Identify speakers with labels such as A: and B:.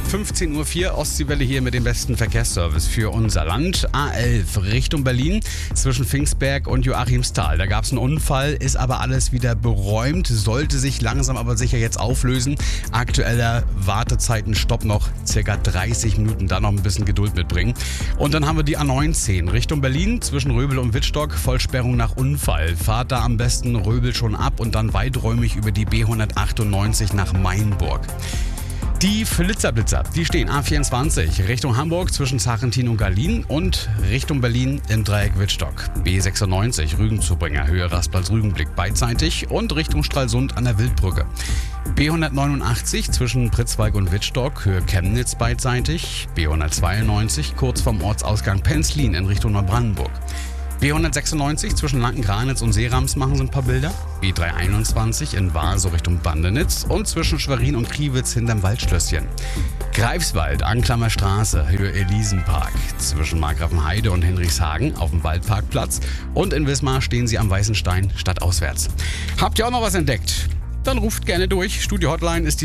A: 15:04 Uhr, Ostseewelle hier mit dem besten Verkehrsservice für unser Land. A11 Richtung Berlin zwischen Pfingstberg und Joachimsthal. Da gab es einen Unfall, ist aber alles wieder beräumt, sollte sich langsam aber sicher jetzt auflösen. Aktueller Wartezeitenstopp noch circa 30 Minuten, da noch ein bisschen Geduld mitbringen. Und dann haben wir die A19 Richtung Berlin zwischen Röbel und Wittstock, Vollsperrung nach Unfall. Fahrt da am besten Röbel schon ab und dann weiträumig über die B198 nach Mainburg. Die Flitzerblitzer, die stehen A24 Richtung Hamburg zwischen Sarrentin und Garlin und Richtung Berlin im Dreieck Wittstock. B96 Rügenzubringer, Höhe Rastplatz-Rügenblick beidseitig und Richtung Stralsund an der Wildbrücke. B189 zwischen Pritzwalk und Wittstock, Höhe Chemnitz beidseitig. B192 kurz vom Ortsausgang Penzlin in Richtung Neubrandenburg. B196 zwischen Lanken-Granitz und Seerams machen sie ein paar Bilder. B321 in Warso Richtung Bandenitz und zwischen Schwerin und Kriwitz hinterm Waldschlösschen. Greifswald, Anklammer Straße, Höhe Elisenpark. Zwischen Markgrafenheide und Hinrichshagen auf dem Waldparkplatz. Und in Wismar stehen sie am Weißen Stein stadtauswärts. Habt ihr auch noch was entdeckt? Dann ruft gerne durch. Studio Hotline ist die